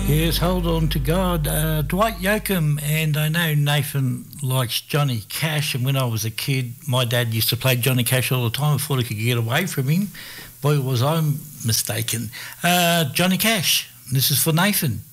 Yes, hold on to God. Dwight Yoakam, and I know Nathan likes Johnny Cash, and when I was a kid, my dad used to play Johnny Cash all the time. I thought I could get away from him. Boy, was I mistaken. Johnny Cash, this is for Nathan.